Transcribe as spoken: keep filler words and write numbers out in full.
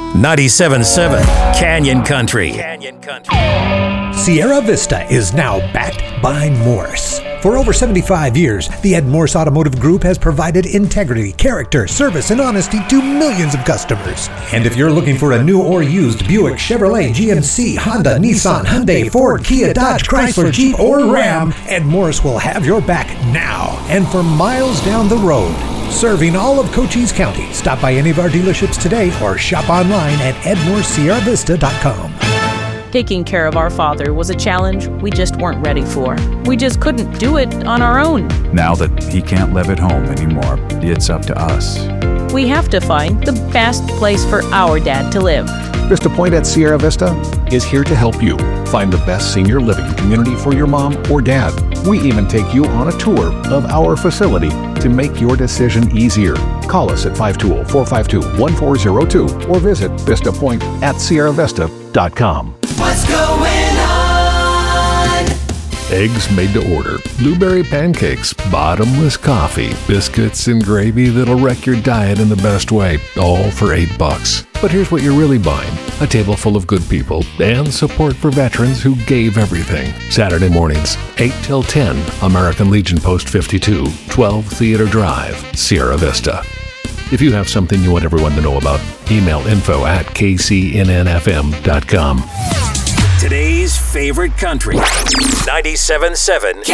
ninety-seven point seven Canyon Country. Canyon Country. Sierra Vista is now backed by Morse. For over seventy-five years, the Ed Morse Automotive Group has provided integrity, character, service, and honesty to millions of customers. And if you're looking for a new or used Buick, Chevrolet, G M C, Honda, Nissan, Hyundai, Ford, Kia, Dodge, Chrysler, Jeep, or Ram, Ed Morse will have your back now and for miles down the road. Serving all of Cochise County. Stop by any of our dealerships today or shop online at ed morse sierra vista dot com. Taking care of our father was a challenge we just weren't ready for. We just couldn't do it on our own. Now that he can't live at home anymore, it's up to us. We have to find the best place for our dad to live. Vista Point at Sierra Vista is here to help you find the best senior living community for your mom or dad. We even take you on a tour of our facility to make your decision easier. Call us at five two zero, four five two, one four zero two or visit vista point at sierra vista dot com. What's going on? Eggs made to order, blueberry pancakes, bottomless coffee, biscuits and gravy that'll wreck your diet in the best way, all for eight bucks. But here's what you're really buying: a table full of good people and support for veterans who gave everything. Saturday mornings, eight till ten, American Legion Post fifty-two, twelve Theater Drive, Sierra Vista. If you have something you want everyone to know about, email info at k c n n f m dot com. Today's favorite country, ninety-seven point seven